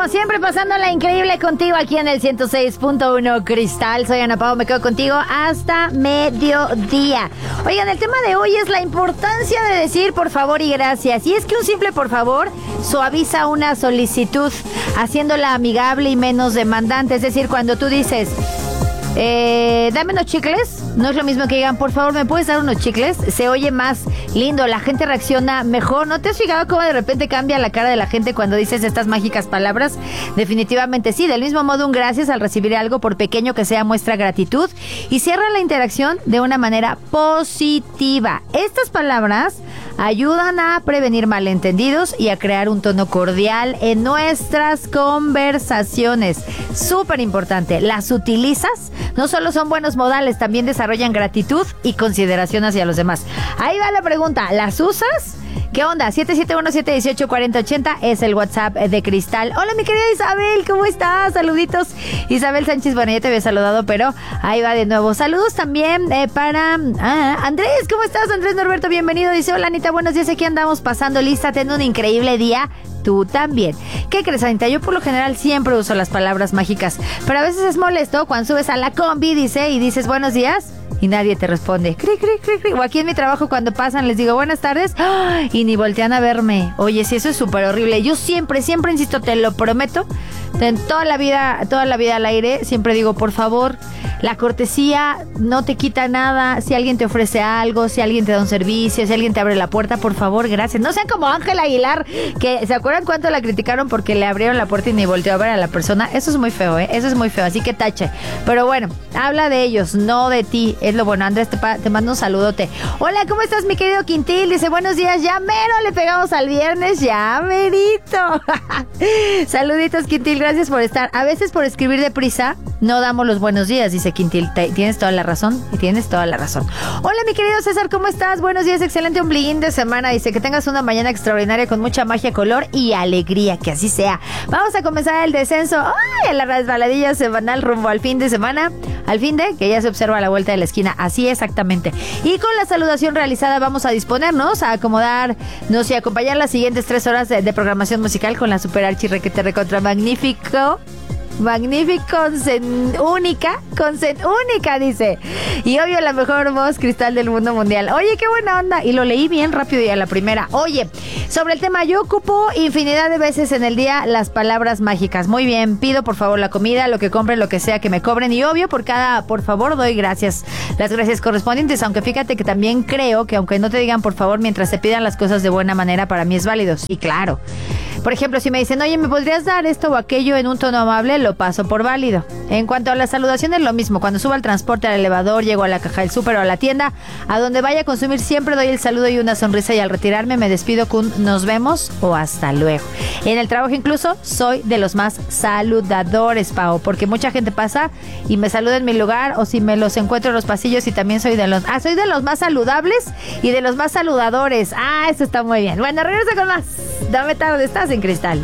como siempre, pasándola increíble contigo aquí en el 106.1 Cristal. Soy Ana Pao, me quedo contigo hasta mediodía. Oigan, el tema de hoy es la importancia de decir por favor y gracias. Y es que un simple por favor suaviza una solicitud, haciéndola amigable y menos demandante. Es decir, cuando tú dices, dame unos chicles, no es lo mismo que digan, por favor, ¿me puedes dar unos chicles? Se oye más lindo, la gente reacciona mejor. ¿No te has fijado cómo de repente cambia la cara de la gente cuando dices estas mágicas palabras? Definitivamente sí. Del mismo modo, un gracias al recibir algo, por pequeño que sea, muestra gratitud y cierra la interacción de una manera positiva. Estas palabras ayudan a prevenir malentendidos y a crear un tono cordial en nuestras conversaciones. Súper importante. Las utilizas, no solo son buenos modales, también desarrollan gratitud y consideración hacia los demás. Ahí va la pregunta, ¿las usas? ¿Qué onda? 771-718-4080 es el WhatsApp de Cristal. Hola, mi querida Isabel, ¿cómo estás? Saluditos. Isabel Sánchez, bueno, ya te había saludado, pero ahí va de nuevo. Saludos también para Andrés, ¿cómo estás? Andrés Norberto, bienvenido. Dice, hola, Anita, buenos días, aquí andamos pasando lista, ten un increíble día. Tú también. ¿Qué crees, Anita? Yo por lo general siempre uso las palabras mágicas, pero a veces es molesto cuando subes a la combi, y dices buenos días y nadie te responde. Cri, cri, cri, cri. O aquí en mi trabajo cuando pasan les digo buenas tardes y ni voltean a verme. Oye, sí, eso es súper horrible. Yo siempre insisto, te lo prometo, en toda la vida al aire, siempre digo, por favor, la cortesía no te quita nada. Si alguien te ofrece algo, si alguien te da un servicio, si alguien te abre la puerta, por favor, gracias. No sean como Ángela Aguilar, que ¿se acuerdan cuánto la criticaron porque le abrieron la puerta y ni volteó a ver a la persona? Eso es muy feo, eso es muy feo, así que tache. Pero bueno, habla de ellos, no de ti, es lo bueno. Andrés, te mando un saludote. Hola, ¿cómo estás, mi querido Quintil? Dice, buenos días, ya mero le pegamos al viernes, ya merito. Saluditos, Quintil, gracias por estar. A veces por escribir deprisa no damos los buenos días, dice Quintil. Tienes toda la razón y tienes toda la razón. Hola, mi querido César, ¿cómo estás? Buenos días, excelente ombliguín de semana. Dice que tengas una mañana extraordinaria con mucha magia, color y alegría, que así sea. Vamos a comenzar el descenso a la resbaladilla semanal rumbo al fin de semana, al fin de que ya se observa a la vuelta de la esquina. Así exactamente. Y con la saludación realizada vamos a disponernos a acomodarnos y acompañar las siguientes 3 horas de programación musical con la super archi requete recontra magnífico, única, dice. Y obvio, la mejor voz Cristal del mundo mundial. Oye, qué buena onda. Y lo leí bien rápido y a la primera. Oye, sobre el tema, yo ocupo infinidad de veces en el día las palabras mágicas. Muy bien, pido por favor la comida, lo que compren, lo que sea que me cobren. Y obvio, por cada por favor doy gracias. Las gracias correspondientes. Aunque fíjate que también creo que aunque no te digan por favor, mientras te pidan las cosas de buena manera, para mí es válido. Y claro. Por ejemplo, si me dicen, oye, ¿me podrías dar esto o aquello en un tono amable? Lo paso por válido. En cuanto a las salutaciones, lo mismo. Cuando subo al transporte, al elevador, llego a la caja del súper o a la tienda, a donde vaya a consumir, siempre doy el saludo y una sonrisa, y al retirarme me despido con nos vemos o hasta luego. En el trabajo incluso soy de los más saludadores, Pao, porque mucha gente pasa y me saluda en mi lugar, o si me los encuentro en los pasillos, y también soy de los más saludables y de los más saludadores. Eso está muy bien. Bueno, regreso con más. Dame tarde, estás en Cristal.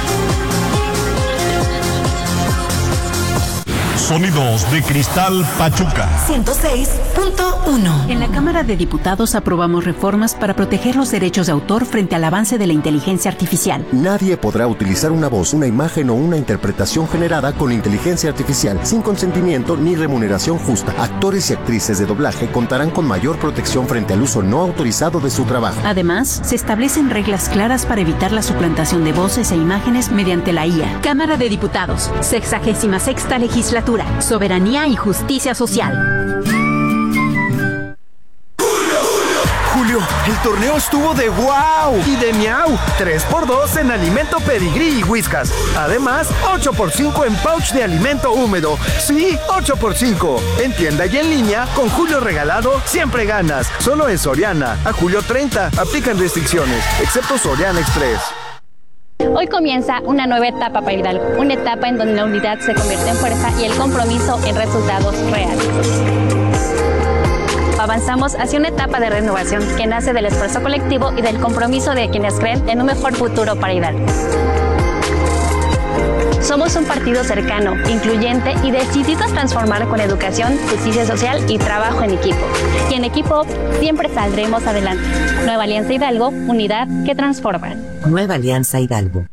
Sonidos de Cristal Pachuca 106.1. En la Cámara de Diputados aprobamos reformas para proteger los derechos de autor frente al avance de la inteligencia artificial. Nadie podrá utilizar una voz, una imagen o una interpretación generada con inteligencia artificial sin consentimiento ni remuneración justa. Actores y actrices de doblaje contarán con mayor protección frente al uso no autorizado de su trabajo. Además, se establecen reglas claras para evitar la suplantación de voces e imágenes mediante la IA. Cámara de Diputados, 66ª Legislatura. Soberanía y justicia social. Julio, el torneo estuvo de wow y de miau. 3x2 en alimento Pedigrí y Whiskas. Además, 8x5 en pouch de alimento húmedo. Sí, 8x5. En tienda y en línea, con Julio regalado, siempre ganas. Solo en Soriana. A julio 30. Aplican restricciones, excepto Soriana Express. Hoy comienza una nueva etapa para Hidalgo, una etapa en donde la unidad se convierte en fuerza y el compromiso en resultados reales. Avanzamos hacia una etapa de renovación que nace del esfuerzo colectivo y del compromiso de quienes creen en un mejor futuro para Hidalgo. Somos un partido cercano, incluyente y decidido a transformar con educación, justicia social y trabajo en equipo. Y en equipo siempre saldremos adelante. Nueva Alianza Hidalgo, unidad que transforma. Nueva Alianza Hidalgo.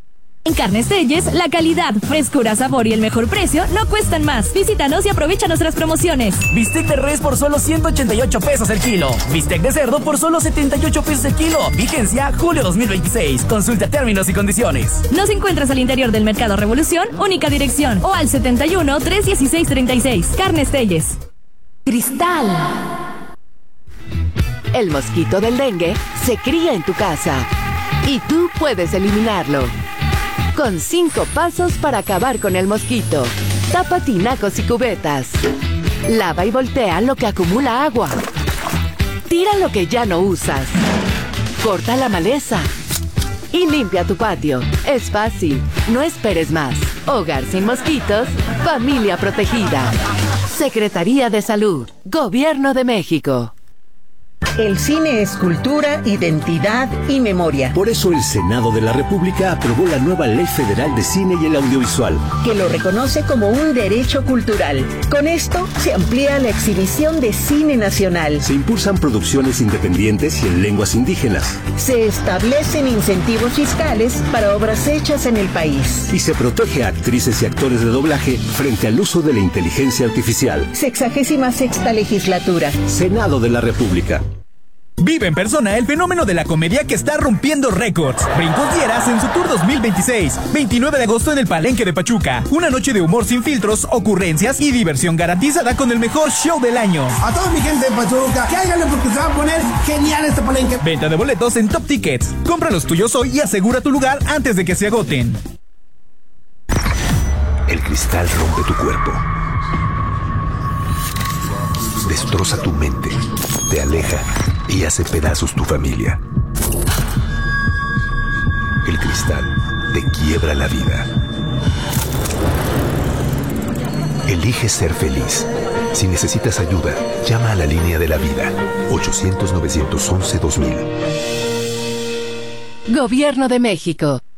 En Carnes Telles, la calidad, frescura, sabor y el mejor precio no cuestan más. Visítanos y aprovecha nuestras promociones. Bistec de res por solo 188 pesos el kilo. Bistec de cerdo por solo 78 pesos el kilo. Vigencia julio 2026. Consulta términos y condiciones. Nos encuentras al interior del Mercado Revolución, única dirección, o al 71 316 36. Carnes Telles. Cristal. El mosquito del dengue se cría en tu casa y tú puedes eliminarlo. Con 5 pasos para acabar con el mosquito. Tapa tinacos y cubetas. Lava y voltea lo que acumula agua. Tira lo que ya no usas. Corta la maleza. Y limpia tu patio. Es fácil. No esperes más. Hogar sin mosquitos. Familia protegida. Secretaría de Salud. Gobierno de México. El cine es cultura, identidad y memoria. Por eso el Senado de la República aprobó la nueva Ley Federal de Cine y el Audiovisual, que lo reconoce como un derecho cultural. Con esto se amplía la exhibición de cine nacional. Se impulsan producciones independientes y en lenguas indígenas. Se establecen incentivos fiscales para obras hechas en el país. Y se protege a actrices y actores de doblaje frente al uso de la inteligencia artificial. 66ª legislatura. Senado de la República. Vive en persona el fenómeno de la comedia que está rompiendo récords. Brincos Dieras en su tour 2026. 29 de agosto en el Palenque de Pachuca. Una noche de humor sin filtros, ocurrencias y diversión garantizada con el mejor show del año. A toda mi gente de Pachuca, cáiganle porque se va a poner genial este Palenque. Venta de boletos en Top Tickets. Compra los tuyos hoy y asegura tu lugar antes de que se agoten. El cristal rompe tu cuerpo. Destroza tu mente. Te aleja y hace pedazos tu familia. El cristal te quiebra la vida. Elige ser feliz. Si necesitas ayuda, llama a la línea de la vida. 800-911-2000. Gobierno de México.